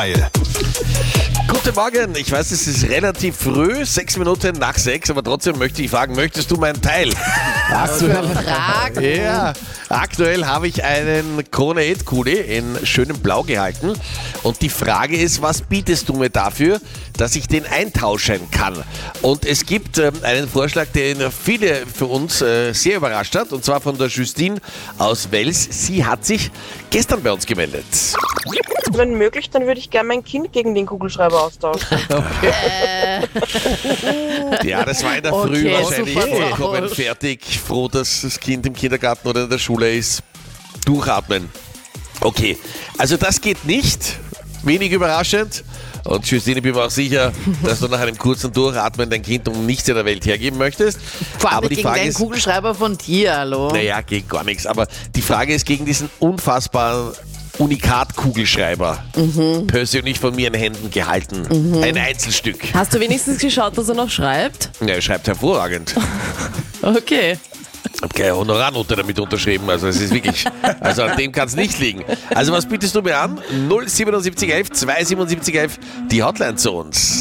Guten Morgen, ich weiß, es ist relativ früh, 6 Minuten nach 6, aber trotzdem möchte ich fragen, möchtest du meinen Teil? Ja, aktuell habe ich einen Krone Hit Kuli in schönem Blau gehalten und die Frage ist, was bietest du mir dafür, dass ich den eintauschen kann? Und es gibt einen Vorschlag, den viele für uns sehr überrascht hat, und zwar von der Justine aus Wels. Sie hat sich gestern bei uns gemeldet. Wenn möglich, dann würde ich gerne mein Kind gegen den Kugelschreiber austauschen. Ja, das war in der Früh wahrscheinlich vollkommen fertig. Froh, dass das Kind im Kindergarten oder in der Schule ist. Durchatmen. Okay, also das geht nicht. Wenig überraschend. Und Justine, ich bin mir auch sicher, dass du nach einem kurzen Durchatmen dein Kind um nichts in der Welt hergeben möchtest. Vor allem Aber die gegen Frage den ist, Kugelschreiber von dir, hallo? naja, geht gar nichts. Aber die Frage ist gegen diesen unfassbaren Unikat-Kugelschreiber. Persönlich von mir in Händen gehalten. Ein Einzelstück. Hast du wenigstens geschaut, dass er noch schreibt? Ja, er schreibt hervorragend. Okay. Ich habe keine Honorarnote damit unterschrieben, also es ist wirklich, also an dem kann es nicht liegen. Also was bietest du mir an? 07711 27711, die Hotline zu uns.